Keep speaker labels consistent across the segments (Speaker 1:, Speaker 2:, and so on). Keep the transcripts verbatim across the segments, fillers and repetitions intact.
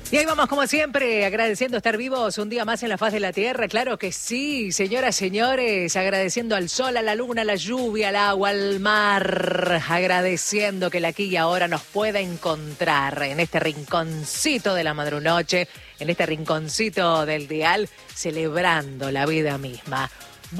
Speaker 1: Y ahí vamos como siempre, agradeciendo estar vivos un día más en la faz de la tierra. Claro que sí, señoras, señores, agradeciendo al sol, a la luna, a la lluvia, al agua, al mar, agradeciendo que la aquí y ahora nos pueda encontrar en este rinconcito de la madrunoche, en este rinconcito del dial, celebrando la vida misma.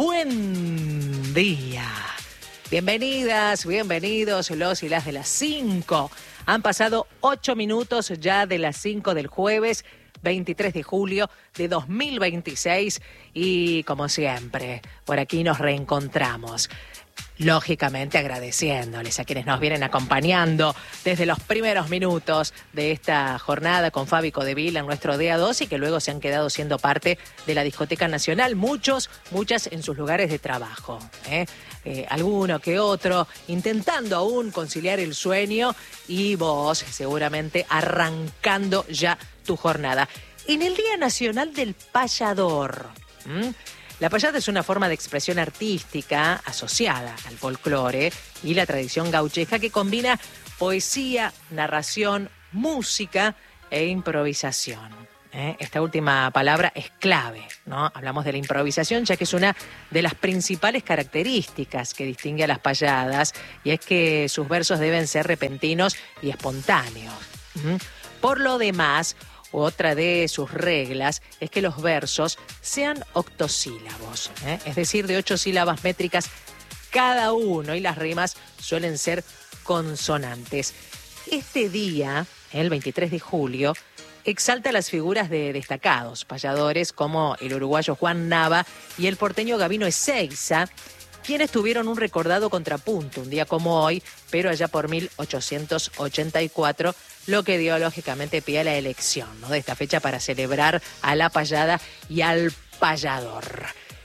Speaker 1: Buen día. Bienvenidas, bienvenidos los y las de las cinco. Han pasado ocho minutos ya de las cinco del jueves veintitrés de julio de dos mil veintiséis y como siempre, por aquí nos reencontramos. Lógicamente agradeciéndoles a quienes nos vienen acompañando desde los primeros minutos de esta jornada con Fabi Codevila en nuestro día dos y que luego se han quedado siendo parte de la Discoteca Nacional, muchos, muchas en sus lugares de trabajo, ¿eh? Eh, alguno que otro intentando aún conciliar el sueño y vos seguramente arrancando ya tu jornada. En el Día Nacional del Payador, ¿m? La payada es una forma de expresión artística asociada al folclore y la tradición gaucheja que combina poesía, narración, música e improvisación. ¿Eh? Esta última palabra es clave, ¿no? Hablamos de la improvisación, ya que es una de las principales características que distingue a las payadas, y es que sus versos deben ser repentinos y espontáneos. ¿Mm? Por lo demás, otra de sus reglas es que los versos sean octosílabos, ¿eh? Es decir, de ocho sílabas métricas cada uno, y las rimas suelen ser consonantes. Este día, el veintitrés de julio, exalta las figuras de destacados payadores como el uruguayo Juan Nava y el porteño Gabino Ezeiza, quienes tuvieron un recordado contrapunto un día como hoy, pero allá por mil ochocientos ochenta y cuatro, lo que dio lógicamente pie a la elección, ¿no?, de esta fecha para celebrar a la payada y al payador.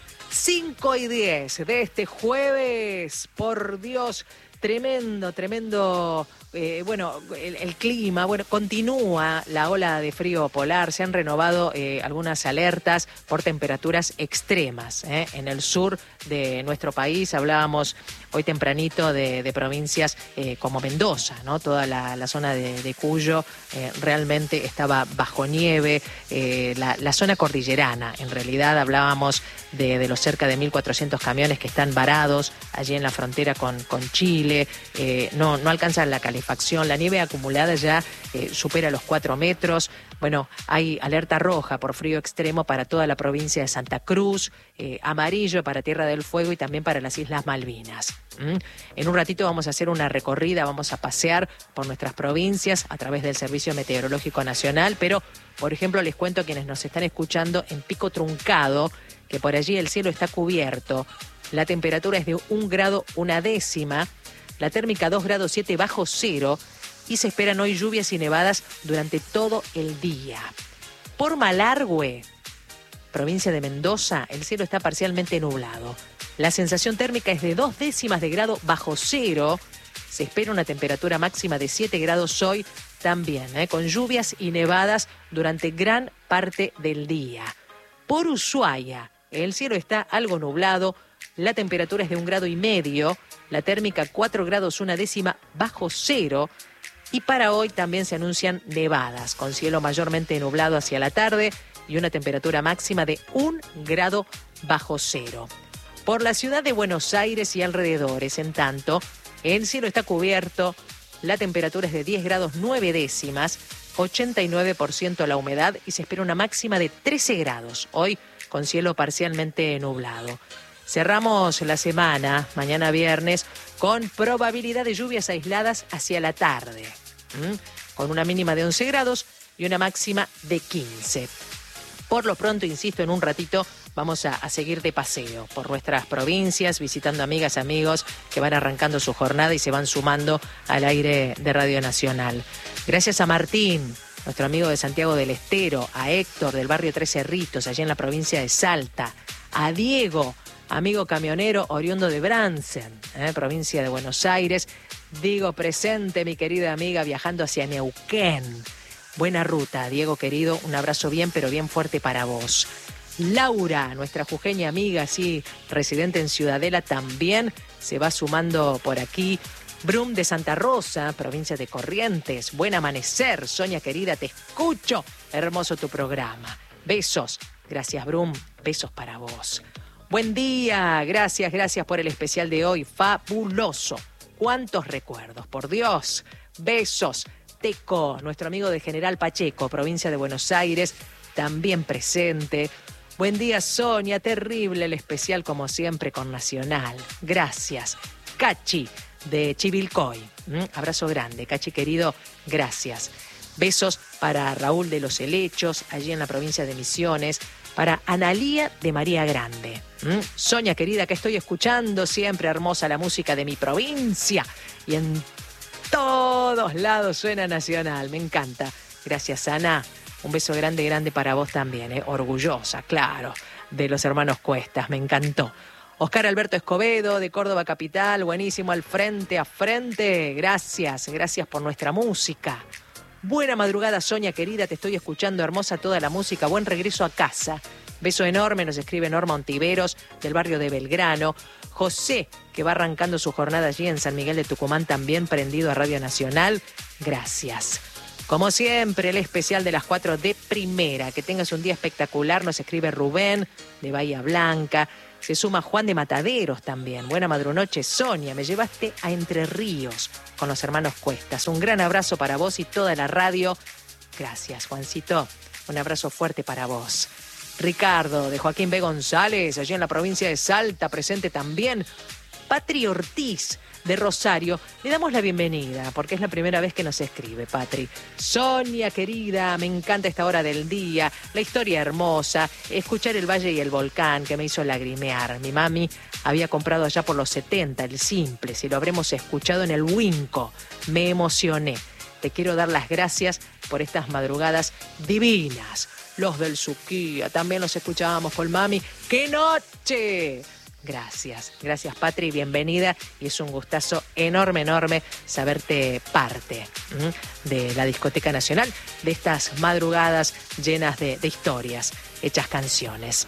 Speaker 1: cinco y diez de este jueves, por Dios, tremendo, tremendo, eh, bueno, el, el clima, bueno, continúa la ola de frío polar, se han renovado eh, algunas alertas por temperaturas extremas, ¿eh? En el sur de nuestro país hablábamos hoy tempranito de, de provincias eh, como Mendoza, ¿no? Toda la, la zona de, de Cuyo eh, realmente estaba bajo nieve, eh, la, la zona cordillerana, en realidad hablábamos de, de los cerca de mil cuatrocientos camiones que están varados allí en la frontera con, con Chile, eh, no, no alcanzan la calefacción, la nieve acumulada ya eh, supera los cuatro metros. Bueno, hay alerta roja por frío extremo para toda la provincia de Santa Cruz, eh, amarillo para Tierra del Fuego y también para las Islas Malvinas. ¿Mm? En un ratito vamos a hacer una recorrida, vamos a pasear por nuestras provincias a través del Servicio Meteorológico Nacional, pero, por ejemplo, les cuento a quienes nos están escuchando en Pico Truncado, que por allí el cielo está cubierto, la temperatura es de un grado una décima, la térmica dos grados siete bajo cero, y se esperan hoy lluvias y nevadas durante todo el día. Por Malargüe, provincia de Mendoza, el cielo está parcialmente nublado. La sensación térmica es de dos décimas de grado bajo cero. Se espera una temperatura máxima de siete grados hoy también, ¿eh? con lluvias y nevadas durante gran parte del día. Por Ushuaia, el cielo está algo nublado. La temperatura es de un grado y medio. La térmica cuatro grados una décima bajo cero. Y para hoy también se anuncian nevadas, con cielo mayormente nublado hacia la tarde y una temperatura máxima de un grado bajo cero. Por la ciudad de Buenos Aires y alrededores, en tanto, el cielo está cubierto, la temperatura es de diez grados nueve décimas, ochenta y nueve por ciento la humedad y se espera una máxima de trece grados, hoy con cielo parcialmente nublado. Cerramos la semana, mañana viernes, con probabilidad de lluvias aisladas hacia la tarde, ¿m? con una mínima de once grados y una máxima de quince. Por lo pronto, insisto, en un ratito vamos a, a seguir de paseo por nuestras provincias, visitando amigas, amigos que van arrancando su jornada y se van sumando al aire de Radio Nacional. Gracias a Martín, nuestro amigo de Santiago del Estero, a Héctor del barrio Tres Cerritos, allá en la provincia de Salta, a Diego, amigo camionero oriundo de Bransen, ¿eh? provincia de Buenos Aires. Digo presente, mi querida amiga, viajando hacia Neuquén. Buena ruta, Diego querido, un abrazo bien, pero bien fuerte para vos. Laura, nuestra jujeña amiga, sí, residente en Ciudadela, también se va sumando por aquí. Brum de Santa Rosa, provincia de Corrientes. Buen amanecer, Sonia querida, te escucho. Hermoso tu programa. Besos. Gracias, Brum. Besos para vos. Buen día. Gracias, gracias por el especial de hoy. Fabuloso. Cuántos recuerdos, por Dios. Besos. Teco, nuestro amigo de General Pacheco, provincia de Buenos Aires, también presente. Buen día, Sonia. Terrible el especial, como siempre, con Nacional. Gracias. Cachi, de Chivilcoy. ¿Mm? Abrazo grande. Cachi, querido, gracias. Besos para Raúl de los Helechos, allí en la provincia de Misiones. Para Analía de María Grande. ¿Mm? Sonia, querida, que estoy escuchando siempre hermosa la música de mi provincia. Y en todos lados suena Nacional. Me encanta. Gracias, Ana. Un beso grande, grande para vos también. ¿eh? Orgullosa, claro, de los hermanos Cuestas. Me encantó. Oscar Alberto Escobedo, de Córdoba Capital. Buenísimo, al frente, a frente. Gracias, gracias por nuestra música. Buena madrugada, Sonia querida, te estoy escuchando, hermosa toda la música. Buen regreso a casa. Beso enorme, nos escribe Norma Ontiveros, del barrio de Belgrano. José, que va arrancando su jornada allí en San Miguel de Tucumán, también prendido a Radio Nacional. Gracias. Como siempre, el especial de las cuatro de primera. Que tengas un día espectacular, nos escribe Rubén, de Bahía Blanca. Se suma Juan de Mataderos también. Buena madrunoche, Sonia. Me llevaste a Entre Ríos con los hermanos Cuestas. Un gran abrazo para vos y toda la radio. Gracias, Juancito. Un abrazo fuerte para vos. Ricardo, de Joaquín B. González, allí en la provincia de Salta, presente también. Patri Ortiz, de Rosario. Le damos la bienvenida, porque es la primera vez que nos escribe, Patri. Sonia, querida, me encanta esta hora del día, la historia hermosa, escuchar el Valle y el Volcán, que me hizo lagrimear. Mi mami había comprado allá por los setenta, el simple, si lo habremos escuchado en el Winco. Me emocioné. Te quiero dar las gracias por estas madrugadas divinas. Los del Suquía, también los escuchábamos con mami. ¡Qué noche! Gracias, gracias Patri, bienvenida y es un gustazo enorme, enorme saberte parte ¿m? de la Discoteca Nacional, de estas madrugadas llenas de, de historias, hechas canciones.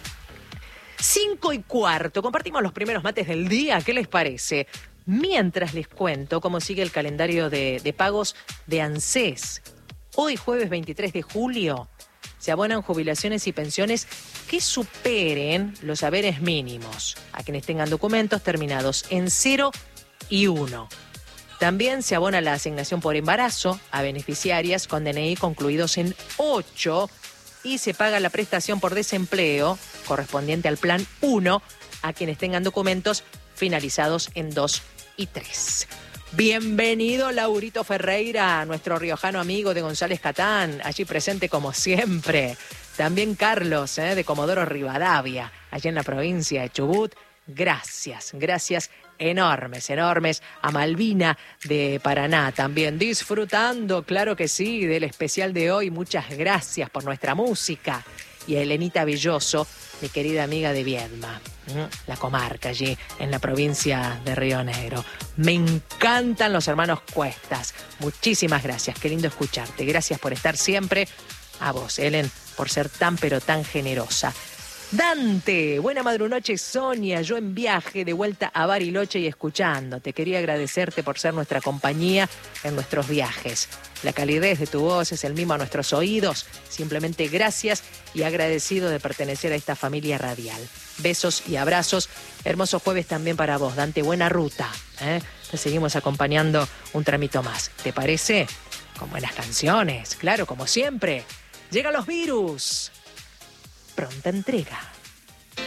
Speaker 1: Cinco y cuarto, compartimos los primeros mates del día, ¿qué les parece? Mientras les cuento cómo sigue el calendario de, de pagos de ANSES. Hoy jueves veintitrés de julio se abonan jubilaciones y pensiones que superen los haberes mínimos a quienes tengan documentos terminados en cero y uno. También se abona la asignación por embarazo a beneficiarias con D N I concluidos en ocho y se paga la prestación por desempleo correspondiente al plan uno a quienes tengan documentos finalizados en dos y tres. Bienvenido Laurito Ferreira, nuestro riojano amigo de González Catán, allí presente como siempre. También Carlos, eh, de Comodoro Rivadavia, allá en la provincia de Chubut. Gracias, gracias enormes, enormes. A Malvina de Paraná también disfrutando, claro que sí, del especial de hoy. Muchas gracias por nuestra música. Y a Elenita Belloso, mi querida amiga de Viedma, la comarca allí en la provincia de Río Negro. Me encantan los hermanos Cuestas. Muchísimas gracias, qué lindo escucharte. Gracias por estar siempre. A vos, Elen, por ser tan pero tan generosa. Dante, buena madrunoche, Sonia, yo en viaje de vuelta a Bariloche y escuchándote. Quería agradecerte por ser nuestra compañía en nuestros viajes. La calidez de tu voz es el mimo a nuestros oídos. Simplemente gracias y agradecido de pertenecer a esta familia radial. Besos y abrazos. Hermoso jueves también para vos, Dante. Buena ruta. ¿eh? Te seguimos acompañando un tramito más. ¿Te parece? Con buenas canciones, claro, como siempre. Llegan los virus. Pronta entrega.